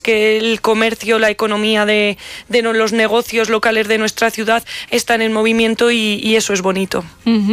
que el comercio, la economía de los negocios locales de nuestra ciudad están en movimiento y eso es bonito.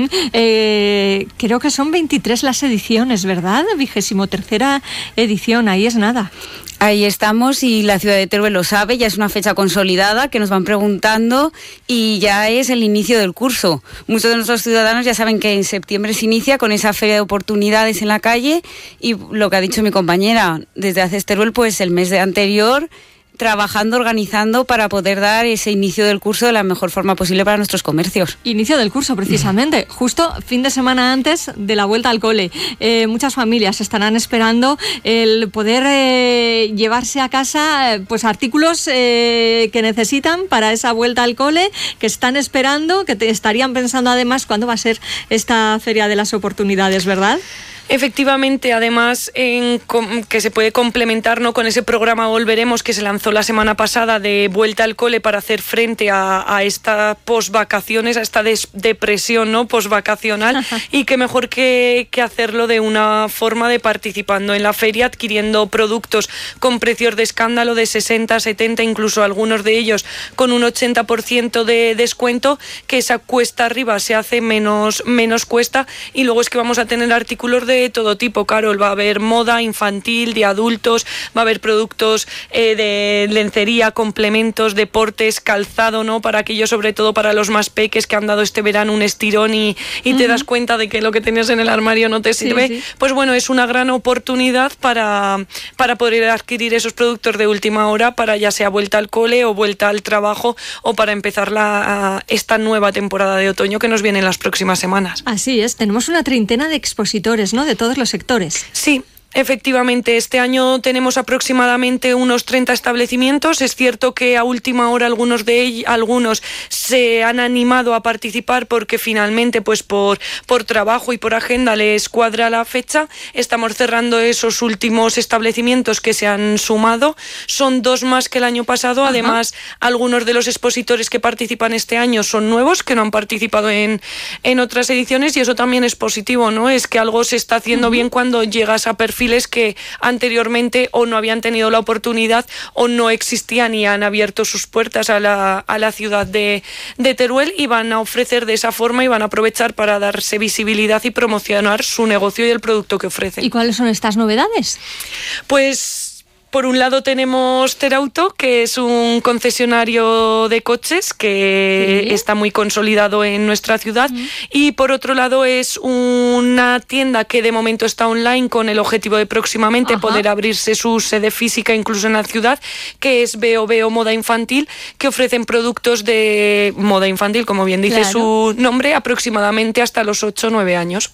Creo que son 23 las ediciones, ¿verdad? 23ª edición, ahí es nada. Ahí estamos y la ciudad de Teruel lo sabe, ya es una fecha consolidada que nos van preguntando y ya es el inicio del curso. Muchos de nuestros ciudadanos ya saben que en septiembre se inicia con esa feria de oportunidades en la calle y lo que ha dicho mi compañera, desde ACES Teruel, pues el mes anterior trabajando, organizando para poder dar ese inicio del curso de la mejor forma posible para nuestros comercios. Inicio del curso, precisamente, justo fin de semana antes de la vuelta al cole. Muchas familias estarán esperando el poder llevarse a casa pues artículos que necesitan para esa vuelta al cole, que están esperando, que estarían pensando además cuándo va a ser esta Feria de las Oportunidades, ¿verdad? Efectivamente, además que se puede complementar, ¿no?, con ese programa Volveremos que se lanzó la semana pasada de vuelta al cole para hacer frente a esta posvacaciones, a esta depresión, ¿no?, posvacacional, y qué mejor que hacerlo de una forma de participando en la feria, adquiriendo productos con precios de escándalo de 60, 70, incluso algunos de ellos con un 80% de descuento, que esa cuesta arriba se hace menos cuesta, y luego es que vamos a tener artículos de todo tipo, Carol. Va a haber moda infantil, de adultos, va a haber productos de lencería, complementos, deportes, calzado, ¿no?, para aquellos, sobre todo para los más peques que han dado este verano un estirón y te das cuenta de que lo que tenías en el armario no te sirve. Sí. Pues bueno, es una gran oportunidad para poder adquirir esos productos de última hora, para ya sea vuelta al cole o vuelta al trabajo, o para empezar esta nueva temporada de otoño que nos viene en las próximas semanas. Así es, tenemos una treintena de expositores, ¿no?, de todos los sectores. Sí. Efectivamente, este año tenemos aproximadamente unos 30 establecimientos. Es cierto que a última hora algunos se han animado a participar porque finalmente, pues por trabajo y por agenda les cuadra la fecha. Estamos cerrando esos últimos establecimientos que se han sumado. Son 2 más que el año pasado. Ajá. Además, algunos de los expositores que participan este año son nuevos, que no han participado en otras ediciones, y eso también es positivo, ¿no? Es que algo se está haciendo bien cuando llegas a perfiles que anteriormente o no habían tenido la oportunidad o no existían y han abierto sus puertas a la ciudad de Teruel, y van a ofrecer de esa forma y van a aprovechar para darse visibilidad y promocionar su negocio y el producto que ofrecen. ¿Y cuáles son estas novedades? Pues por un lado tenemos Terauto, que es un concesionario de coches que está muy consolidado en nuestra ciudad, y por otro lado es una tienda que de momento está online con el objetivo de próximamente poder abrirse su sede física incluso en la ciudad, que es Veo Moda Infantil, que ofrecen productos de moda infantil, como bien dice su nombre, aproximadamente hasta los 8 o 9 años.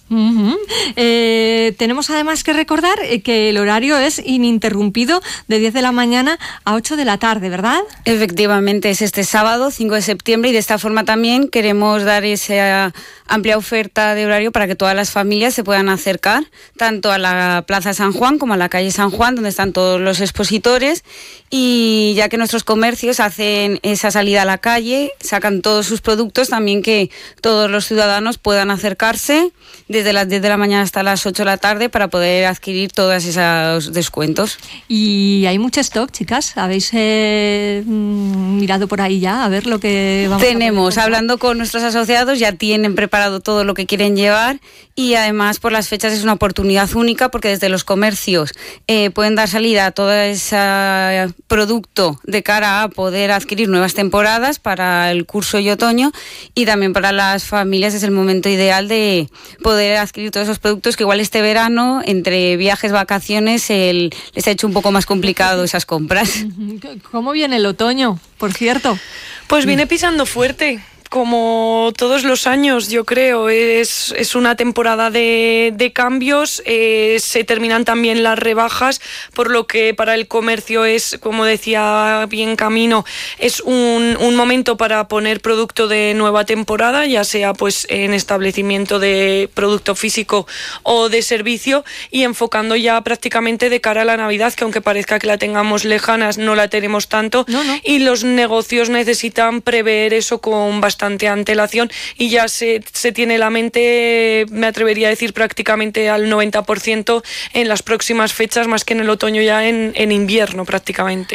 Tenemos además que recordar que el horario es ininterrumpido de 10 de la mañana a 8 de la tarde, ¿verdad? Efectivamente, es este sábado 5 de septiembre y de esta forma también queremos dar esa amplia oferta de horario para que todas las familias se puedan acercar tanto a la Plaza San Juan como a la calle San Juan, donde están todos los expositores, y ya que nuestros comercios hacen esa salida a la calle, sacan todos sus productos, también que todos los ciudadanos puedan acercarse desde las 10 de la mañana hasta las 8 de la tarde para poder adquirir todos esos descuentos. Y hay mucho stock, chicas. ¿Habéis mirado por ahí ya a ver lo que vamos Tenemos, hablando con nuestros asociados, ya tienen preparado todo lo que quieren llevar, y además por las fechas es una oportunidad única porque desde los comercios pueden dar salida a todo ese producto de cara a poder adquirir nuevas temporadas para el curso y otoño, y también para las familias es el momento ideal de poder adquirir todos esos productos que igual este verano, entre viajes, vacaciones, les ha hecho un poco más complicado esas compras. ¿Cómo viene el otoño, por cierto? Pues viene pisando fuerte. Como todos los años, yo creo, es una temporada de cambios, se terminan también las rebajas, por lo que para el comercio es, como decía bien Camino, es un momento para poner producto de nueva temporada, ya sea pues en establecimiento de producto físico o de servicio, y enfocando ya prácticamente de cara a la Navidad, que aunque parezca que la tengamos lejanas, no la tenemos tanto, no. Y los negocios necesitan prever eso con bastante bastante antelación y ya se tiene la mente, me atrevería a decir prácticamente al 90% en las próximas fechas, más que en el otoño, ya en invierno prácticamente.